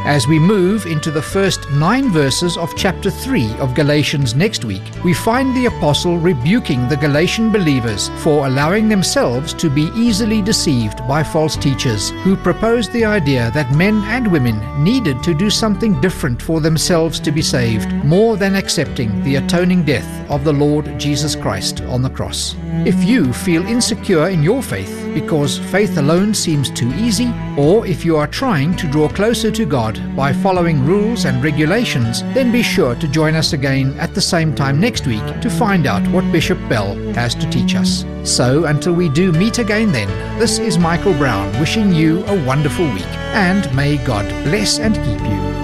As we move into the first 9 verses of chapter 3 of Galatians next week, we find the apostle rebuking the Galatian believers for allowing themselves to be easily deceived by false teachers who proposed the idea that men and women needed to do something different for themselves to be saved, more than accepting the atoning death of the Lord Jesus Christ on the cross. If you feel insecure in your faith because faith alone seems too easy, or if you are trying to draw closer to God by following rules and regulations, then be sure to join us again at the same time next week to find out what Bishop Bell has to teach us. So until we do meet again then, this is Michael Brown wishing you a wonderful week, and may God bless and keep you.